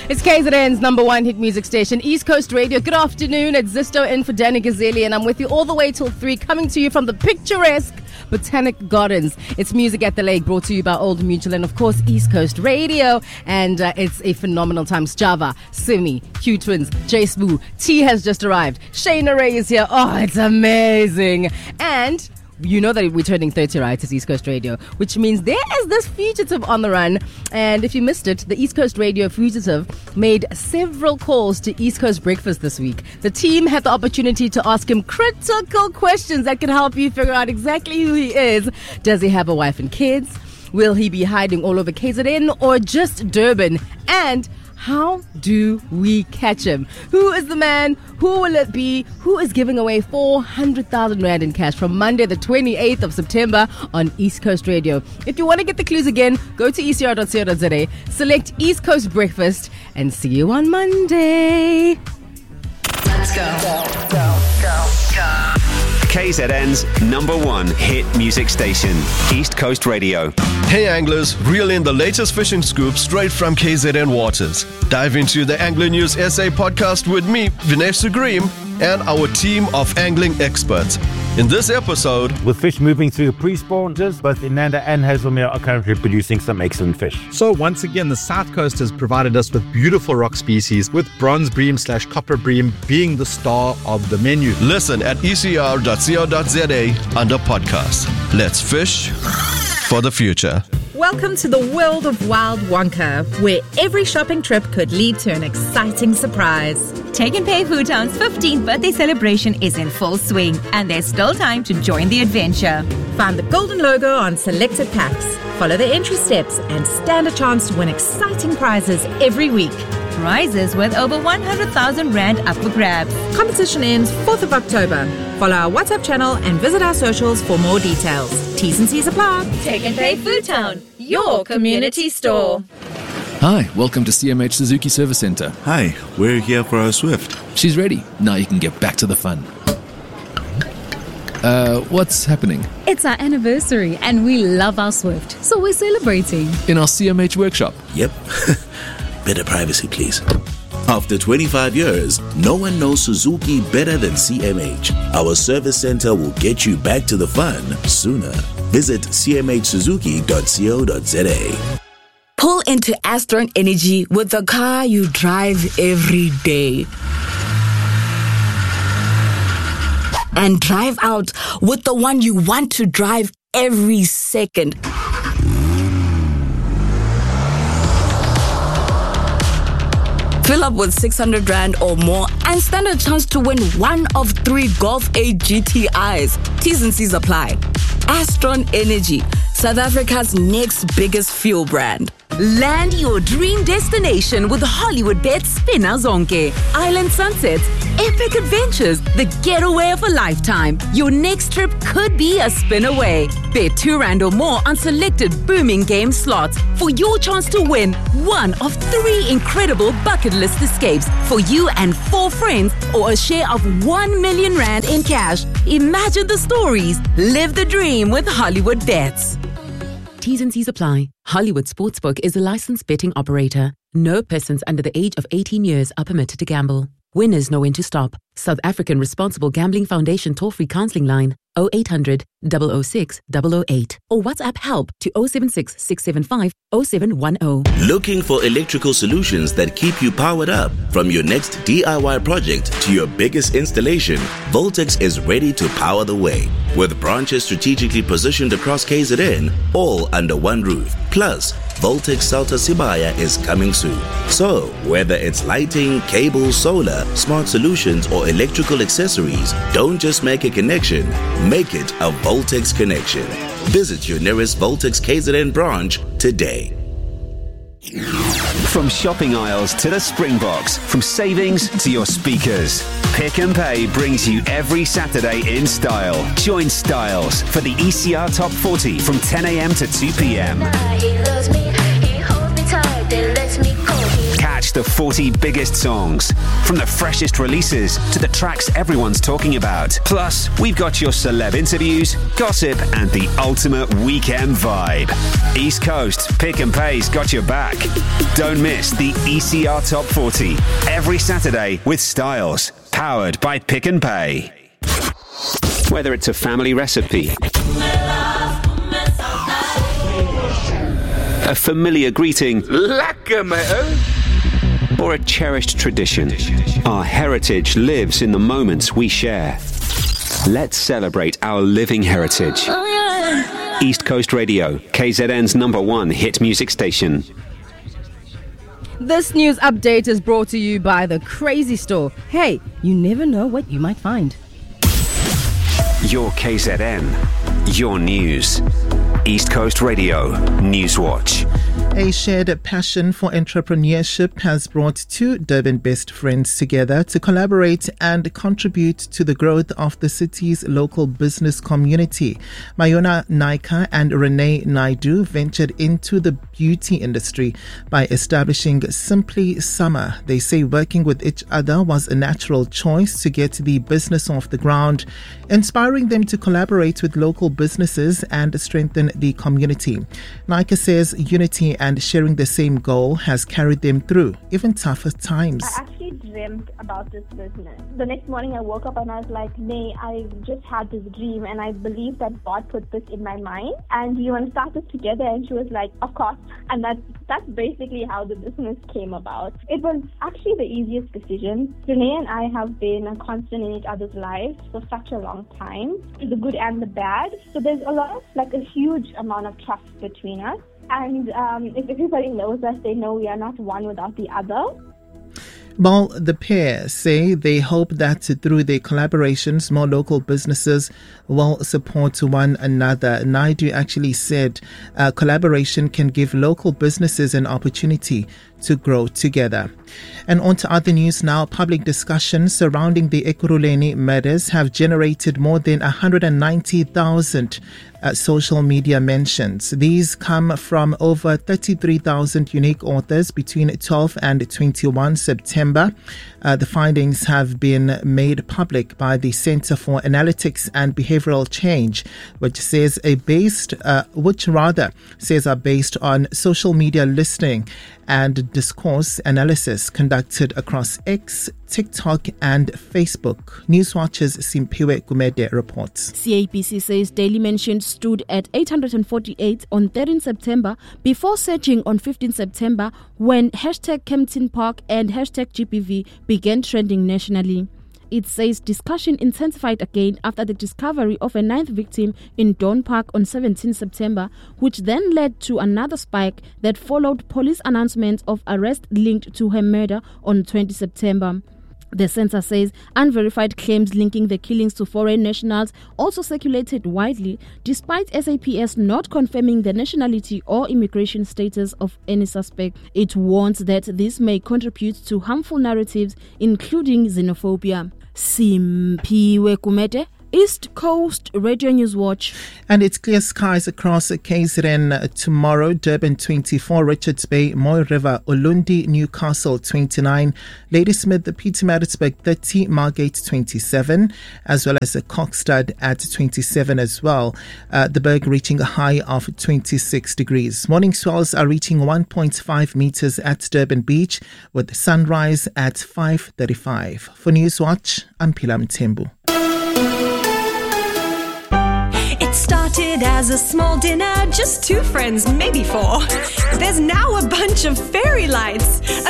It's KZN's number one hit music station, East Coast Radio. Good afternoon. It's Zisto in for Danny Gazeli, and I'm with you all the way till 3, coming to you from the picturesque Botanic Gardens. It's Music at the Lake, brought to you by Old Mutual and, of course, East Coast Radio. And it's a phenomenal time. Java, Simi, Q Twins, J Spoo, T has just arrived. Shayna Ray is here. Oh, it's amazing. And you know that we're turning 30, right? It's East Coast Radio, which means there is this fugitive on the run. And if you missed it, the East Coast Radio fugitive made several calls to East Coast Breakfast this week. The team had the opportunity to ask him critical questions that can help you figure out exactly who he is. Does he have a wife and kids? Will he be hiding all over KZN or just Durban? And how do we catch him? Who is the man? Who will it be? Who is giving away 400,000 Rand in cash from Monday the 28th of September on East Coast Radio? If you want to get the clues again, go to ecr.co.za, select East Coast Breakfast, and see you on Monday. Let's go. KZN's number one hit music station, East Coast Radio. Hey anglers, reel in the latest fishing scoop straight from KZN Waters. Dive into the Angler News SA podcast with me, Vinesh Sugreem, and our team of angling experts. In this episode, with fish moving through pre-spawn, both Inanda and Hazelmere are currently producing some excellent fish. So once again, the South Coast has provided us with beautiful rock species, with bronze bream / copper bream being the star of the menu. Listen at ecr.co.za under podcasts. Let's fish for the future. Welcome to the world of Wild Wonka, where every shopping trip could lead to an exciting surprise. Take and Pay Food Town's 15th birthday celebration is in full swing, and there's still time to join the adventure. Find the golden logo on selected packs, follow the entry steps, and stand a chance to win exciting prizes every week. Prizes worth over 100,000 Rand up for grabs. Competition ends 4th of October. Follow our WhatsApp channel and visit our socials for more details. T's and C's apply. Take and Pay Food Town, your community store. Hi, welcome to CMH Suzuki Service Center. Hi, we're here for our Swift. She's ready. Now you can get back to the fun. What's happening? It's our anniversary and we love our Swift, so we're celebrating. In our CMH workshop? Yep. Better privacy, please. After 25 years, no one knows Suzuki better than CMH. Our service center will get you back to the fun sooner. Visit cmhsuzuki.co.za. Pull into Astron Energy with the car you drive every day. And drive out with the one you want to drive every second. Fill up with 600 Rand or more and stand a chance to win one of 3 Golf 8 GTIs. T's and C's apply. Astron Energy, South Africa's next biggest fuel brand. Land your dream destination with Hollywoodbet Spinner Zonke. Island sunsets, epic adventures, the getaway of a lifetime. Your next trip could be a spin away. Bet 2 Rand or more on selected booming game slots for your chance to win one of 3 incredible bucket list escapes for you and 4 friends, or a share of 1 million Rand in cash. Imagine the stories. Live the dream with Hollywood Bets. T's and C's apply. Hollywood Sportsbook is a licensed betting operator. No persons under the age of 18 years are permitted to gamble. Winners know when to stop. South African Responsible Gambling Foundation toll-free counselling line 0800 006 008 or WhatsApp help to 076 675 0710. Looking for electrical solutions that keep you powered up? From your next DIY project to your biggest installation, Voltex is ready to power the way. With branches strategically positioned across KZN, all under one roof. Plus, Voltex Salta Sibaya is coming soon. So, whether it's lighting, cables, solar, smart solutions, or electrical accessories, don't just make a connection, make it a Voltex connection. Visit your nearest Voltex KZN branch today. From shopping aisles to the Springboks, from savings to your speakers, Pick and Pay brings you every Saturday in style. Join Styles for the ECR Top 40 from 10 a.m. to 2 p.m. He loves me, he holds me tight, then lets me go. Catch the 40 biggest songs, from the freshest releases to the tracks everyone's talking about. Plus, we've got your celeb interviews, gossip, and the ultimate weekend vibe. East Coast Pick and Pay's got your back. Don't miss the ECR Top 40 every Saturday with Styles, powered by Pick and Pay. Whether it's a family recipe, a familiar greeting, or a cherished tradition, our heritage lives in the moments we share. Let's celebrate our living heritage. East Coast Radio, KZN's #1 hit music station. This news update is brought to you by The Crazy Store. Hey, you never know what you might find. Your KZN, your news. East Coast Radio, Newswatch. A shared passion for entrepreneurship has brought two Durban best friends together to collaborate and contribute to the growth of the city's local business community. Mayona Naika and Renee Naidu ventured into the beauty industry by establishing Simply Summer. They say working with each other was a natural choice to get the business off the ground, inspiring them to collaborate with local businesses and strengthen the community. Naika says unity and sharing the same goal has carried them through even tougher times. I actually dreamt about this business. The next morning I woke up and I was like, Nay, I just had this dream and I believe that God put this in my mind and you want to start this together? And she was like, of course. And that's basically how the business came about. It was actually the easiest decision. Renee and I have been a constant in each other's lives for such a long time, the good and the bad. So there's a huge amount of trust between us. And if everybody knows us, they know we are not one without the other. Well, the pair say they hope that through their collaborations, more local businesses will support one another. Naidu actually said collaboration can give local businesses an opportunity to grow together. And on to other news now. Public discussions surrounding the Ekurhuleni murders have generated more than 190,000 social media mentions. These come from over 33,000 unique authors between 12 and 21 September. The findings have been made public by the Center for Analytics and Behavioral Change, which are based on social media listening and discourse analysis conducted across X, TikTok and Facebook. Newswatch's Simpiwe Gumede reports. CABC says daily mentions stood at 848 on 13 September before surging on 15 September when hashtag Kempton Park and hashtag GBV began trending nationally. It says discussion intensified again after the discovery of a 9th victim in Dawn Park on 17 September, which then led to another spike that followed police announcements of arrest linked to her murder on 20 September. The center says unverified claims linking the killings to foreign nationals also circulated widely, despite SAPS not confirming the nationality or immigration status of any suspect. It warns that this may contribute to harmful narratives, including xenophobia. Simpiwe Kumete, East Coast Radio Newswatch. And it's clear skies across KZN tomorrow. Durban 24, Richards Bay, Moy River, Ulundi, Newcastle 29, Ladysmith, Pietermaritzburg 30, Margate 27, as well as Kokstad at 27 as well. The Berg reaching a high of 26 degrees. Morning swells are reaching 1.5 meters at Durban Beach with sunrise at 5:35. For Newswatch, I'm Pilam Tembu. Started as a small dinner, just two friends, maybe four. There's now a bunch of fairy lights.